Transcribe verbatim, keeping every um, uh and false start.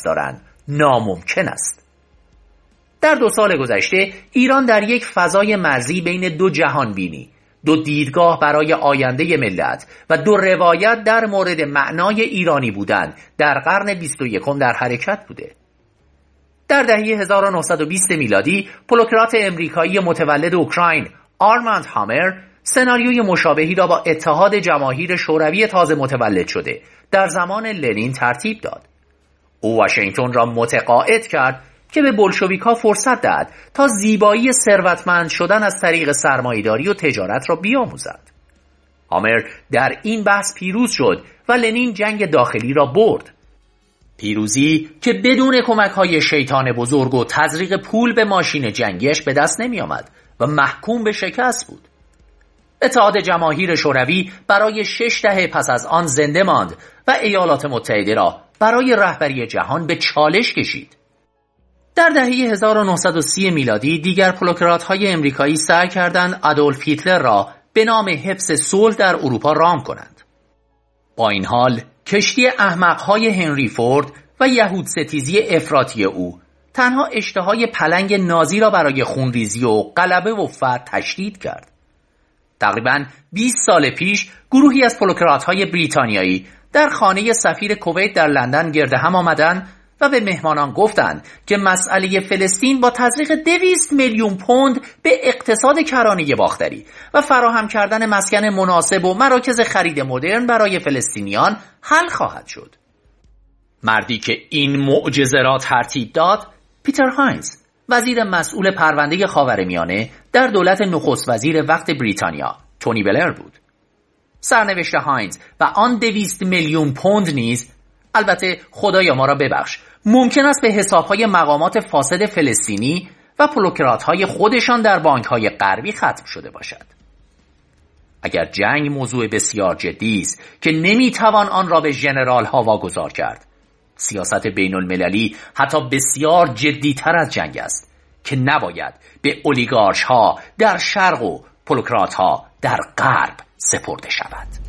دست دارند ناممکن است. در دو سال گذشته ایران در یک فضای مرزی بین دو جهان بینی، دو دیدگاه برای آینده ملت و دو روایت در مورد معنای ایرانی بودن در قرن بیست و یکم در حرکت بوده. در دهه هزار و نهصد و بیست میلادی پولوکرات امریکایی متولد اوکراین آرماند هامر سناریوی مشابهی را با اتحاد جماهیر شوروی تازه متولد شده در زمان لنین ترتیب داد. او واشنگتن را متقاعد کرد که به بولشویک‌ها فرصت دهد تا زیبایی ثروتمند شدن از طریق سرمایه‌داری و تجارت را بیاموزد. هامر در این بحث پیروز شد و لنین جنگ داخلی را برد. پیروزی که بدون کمک‌های شیطان بزرگ و تزریق پول به ماشین جنگیش به دست نمی آمد و محکوم به شکست بود. اتحاد جماهیر شوروی برای شش دهه پس از آن زنده ماند و ایالات متحده را برای رهبری جهان به چالش کشید. در دهه هزار و نهصد و سی میلادی دیگر پولوکرات‌های امریکایی سعی کردند آدولف هیتلر را به نام حفظ صلح در اروپا رام کنند. با این حال کشتی احمق‌های هنری فورد و یهود ستیزی افراطی او تنها اشتهای پلنگ نازی را برای خونریزی و غلبه و فتح تشدید کرد. تقریباً بیست سال پیش گروهی از پولوکرات‌های بریتانیایی در خانه سفیر کویت در لندن گرد هم آمدند و به مهمانان گفتند که مسئله فلسطین با تزریق دویست میلیون پوند به اقتصاد کرانه باختری و فراهم کردن مسکن مناسب و مراکز خرید مدرن برای فلسطینیان حل خواهد شد. مردی که این معجزه را ترتیب داد پیتر هاینز، وزیر مسئول پرونده خاورمیانه در دولت نخست وزیر وقت بریتانیا تونی بلر بود. سرنوشت هاینز و آن دویست میلیون پوند نیز، البته خدایا ما را ببخش، ممکن است به حسابهای مقامات فاسد فلسطینی و پولوکرات‌های خودشان در بانک‌های غربی ختم شده باشد. اگر جنگ موضوع بسیار جدی است که نمی‌توان آن را به ژنرال‌ها واگذار کرد، سیاست بین المللی حتی بسیار جدی‌تر از جنگ است که نباید به اولیگارش‌ها در شرق و پولوکرات‌ها در غرب سپرده شود.